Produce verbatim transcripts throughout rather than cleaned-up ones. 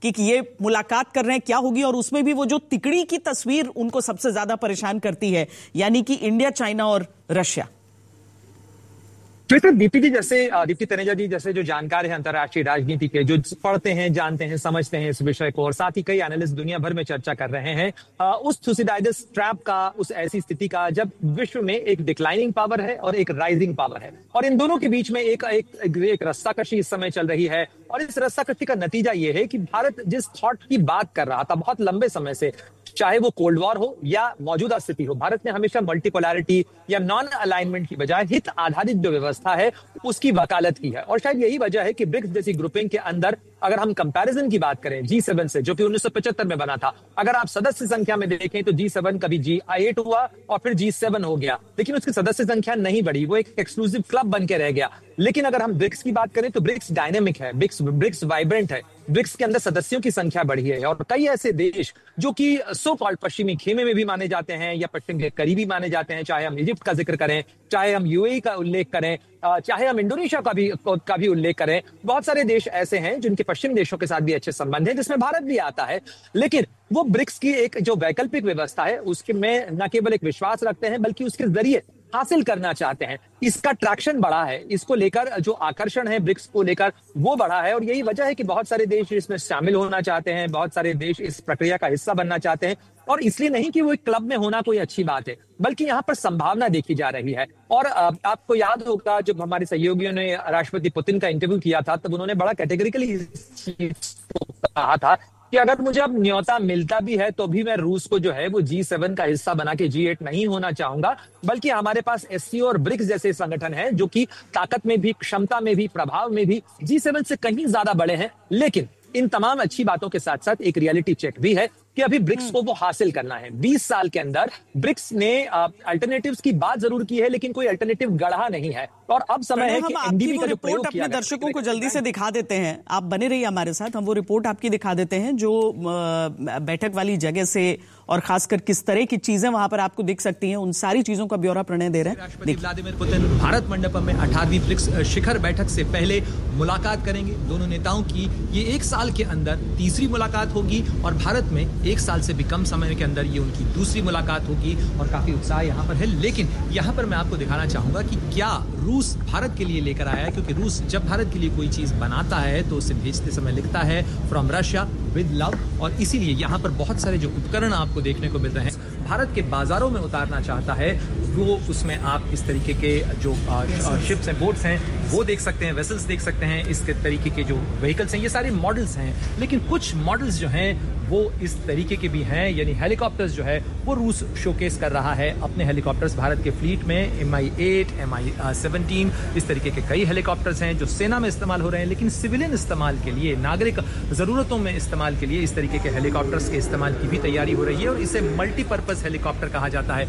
कि ये मुलाकात कर रहे हैं क्या होगी, और उसमें भी वो जो तिकड़ी की तस्वीर उनको सबसे ज्यादा परेशान करती है, यानी कि इंडिया, चाइना और रशिया। तो इस दीप्ति जी जैसे दीप्ति तनेजा जी जैसे जो जानकार हैं अंतर्राष्ट्रीय राजनीति के, जो पढ़ते हैं, जानते हैं, समझते हैं इस विषय को, और साथ ही कई एनालिस्ट दुनिया भर में चर्चा कर रहे हैं उस थुसिडाइडस ट्रैप का, उस ऐसी स्थिति का जब विश्व में एक डिक्लाइनिंग पावर है और एक राइजिंग पावर है, और इन दोनों के बीच में एक एक, एक, एक रस्साकशी इस समय चल रही है। और इस रस्साकशी का नतीजा ये है कि भारत जिस थॉट की बात कर रहा था बहुत लंबे समय से, चाहे वो कोल्ड वॉर हो या मौजूदा स्थिति हो, भारत ने हमेशा मल्टीपोलैरिटी या नॉन अलाइनमेंट की बजाय हित आधारित जो व्यवस्था है उसकी वकालत की है। और शायद यही वजह है कि ब्रिक्स जैसी ग्रुपिंग के अंदर अगर हम कंपैरिजन की बात करें जी सेवन से, जो कि उन्नीस सौ पचहत्तर में बना था, अगर आप सदस्य संख्या में देखें तो जी सेवन कभी जी एट हुआ और फिर जी सेवन हो गया, लेकिन उसकी सदस्य संख्या नहीं बढ़ी, वो एक एक्सक्लूसिव क्लब बन के रह गया। लेकिन अगर हम ब्रिक्स की बात करें तो ब्रिक्स डायनेमिक है, ब्रिक्स ब्रिक्स वाइब्रेंट है, ब्रिक्स के अंदर सदस्यों की संख्या बढ़ी है, और कई ऐसे देश जो कि सो कॉल्ड पश्चिमी खेमे में भी माने जाते हैं या पश्चिम के करीबी माने जाते हैं, चाहे हम इजिप्ट का जिक्र करें, चाहे हम यूएई का उल्लेख करें, चाहे हम इंडोनेशिया का भी का भी उल्लेख करें, बहुत सारे देश ऐसे हैं जिनके पश्चिमी देशों के साथ भी अच्छे संबंध हैं, जिसमें भारत भी आता है। लेकिन वो ब्रिक्स की एक जो वैकल्पिक व्यवस्था है उसके में न केवल एक विश्वास रखते हैं बल्कि उसके जरिए हासिल करना चाहते हैं। इसका ट्रैक्शन बढ़ा है, इसको लेकर जो आकर्षण है ब्रिक्स को लेकर वो बढ़ा है, और यही वजह है कि बहुत सारे देश इसमें शामिल होना चाहते हैं, बहुत सारे देश इस प्रक्रिया का हिस्सा बनना चाहते हैं। और इसलिए नहीं कि वो एक क्लब में होना कोई अच्छी बात है, बल्कि यहाँ पर संभावना देखी जा रही है। और आपको याद होगा जब हमारे सहयोगियों ने राष्ट्रपति पुतिन का इंटरव्यू किया था तब उन्होंने बड़ा कैटेगरिकली कहा था कि अगर मुझे अब न्योता मिलता भी है तो भी मैं रूस को जो है वो जी सेवन का हिस्सा बना के जी एट नहीं होना चाहूंगा, बल्कि हमारे पास एससीओ और ब्रिक्स जैसे संगठन हैं जो कि ताकत में भी, क्षमता में भी, प्रभाव में भी जी सेवन से कहीं ज्यादा बड़े हैं। लेकिन इन तमाम अच्छी बातों के साथ साथ एक रियलिटी चेक भी है कि अभी ब्रिक्स को वो हासिल करना है। बीस साल के अंदर ब्रिक्स ने अल्टरनेटिव्स की बात जरूर की है लेकिन कोई अल्टरनेटिव गढ़ा नहीं है, और अब समय है कि एनडीबी का जो प्रयोग किया अपने दर्शकों को जल्दी से दिखा देते हैं। आप बने रहिए हमारे साथ, हम वो रिपोर्ट आपकी दिखा देते हैं जो बैठक वाली जगह से, और खासकर किस तरह की चीजें वहां पर आपको दिख सकती हैं, उन सारी चीजों का ब्यौरा प्रणय दे रहे हैं। राष्ट्रपति व्लादिमीर पुतिन भारत मंडपम में अठारहवीं ब्रिक्स शिखर बैठक से पहले मुलाकात करेंगे। दोनों नेताओं की ये एक साल के अंदर तीसरी मुलाकात होगी, और भारत में एक साल से भी कम समय के अंदर ये उनकी दूसरी मुलाकात होगी, और काफी उत्साह यहाँ पर है। लेकिन यहाँ पर मैं आपको दिखाना चाहूंगा कि क्या रूस भारत के लिए लेकर आया है, क्योंकि रूस जब भारत के लिए कोई चीज बनाता है तो उसे भेजते समय लिखता है फ्रॉम रशिया विद लव, और इसीलिए यहाँ पर बहुत सारे जो उपकरण आपको देखने को मिल रहे हैं भारत के बाजारों में उतारना चाहता है, वो उसमें आप इस तरीके के जो शिप्स हैं, बोट्स हैं, वो देख सकते हैं, वेसल्स देख सकते हैं, इस तरीके के जो व्हीकल्स हैं, ये सारे मॉडल्स हैं। लेकिन कुछ मॉडल्स जो हैं वो इस तरीके के भी हैं, यानी हेलीकॉप्टर्स जो है वो रूस शोकेस कर रहा है अपने हेलीकॉप्टर्स भारत के फ्लीट में। M I eight, M I seventeen, इस तरीके के कई हेलीकॉप्टर्स हैं जो सेना में इस्तेमाल हो रहे हैं, लेकिन सिविलियन इस्तेमाल के लिए, नागरिक जरूरतों में इस्तेमाल के लिए इस तरीके के हेलीकॉप्टर्स के इस्तेमाल की भी तैयारी हो रही है, और इसे मल्टीपर्पज हेलीकॉप्टर कहा जाता है।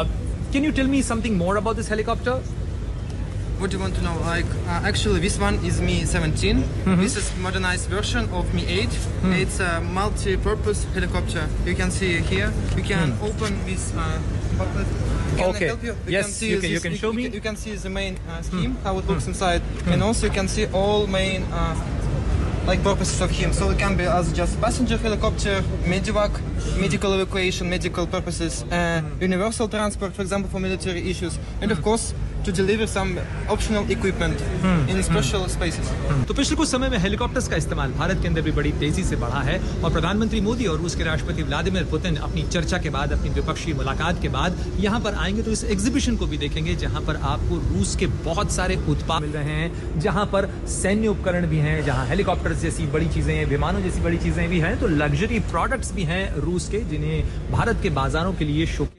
Can you tell me something more about this helicopter? What do you want to know? Like, uh, actually, this one is Mi seventeen. Mm-hmm. This is modernized version of Mi eight. Mm-hmm. It's a multi-purpose helicopter. You can see here. You can mm-hmm. open this. Uh, button. Can okay. I help you? You yes, can see you can. This, you can you, show you, me. You can see the main uh, scheme, mm-hmm. how it looks mm-hmm. inside, mm-hmm. and also you can see all main. Uh, like purposes of him, so it can be as just passenger helicopter, medivac, medical evacuation, medical purposes, uh, universal transport, for example, for military issues, and of course to deliver some optional equipment in special spaces. तो पिछले कुछ समय में helicopters का इस्तेमाल भारत के अंदर भी बड़ी तेजी से बढ़ा है, और प्रधानमंत्री मोदी और रूस के राष्ट्रपति व्लादिमीर पुतिन अपनी चर्चा के बाद, अपनी द्विपक्षीय मुलाकात के बाद यहाँ पर आएंगे तो इस एग्जीबिशन को भी देखेंगे जहाँ पर आपको रूस के बहुत सारे उत्पाद मिल रहे हैं, जहाँ पर सैन्य उपकरण भी हैं, जहाँ हेलीकॉप्टर जैसी बड़ी चीजें हैं, विमानों जैसी बड़ी चीजें भी हैं, तो लग्जरी प्रोडक्ट्स भी हैं रूस के जिन्हें भारत के बाजारों के लिए शो।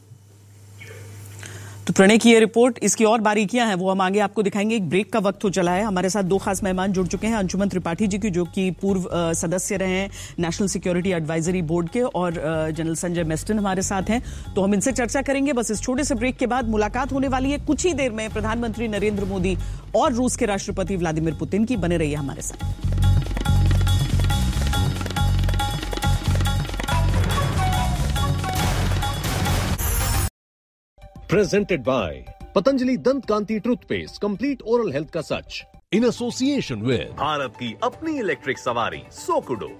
तो प्रणय की ये रिपोर्ट, इसकी और बारीकियां हैं वो हम आगे आपको दिखाएंगे। एक ब्रेक का वक्त हो चला है। हमारे साथ दो खास मेहमान जुड़ चुके हैं, अंशुमन त्रिपाठी जी की जो कि पूर्व सदस्य रहे हैं नेशनल सिक्योरिटी एडवाइजरी बोर्ड के, और जनरल संजय मेस्टन हमारे साथ हैं। तो हम इनसे चर्चा करेंगे बस इस छोटे से ब्रेक के बाद। मुलाकात होने वाली है कुछ ही देर में प्रधानमंत्री नरेंद्र मोदी और रूस के राष्ट्रपति व्लादिमीर पुतिन की। बने रहिए हमारे साथ। Presented by Patanjali Dant Kanti Toothpaste, complete oral health का सच, in association with भारत की अपनी इलेक्ट्रिक सवारी सोकुडो।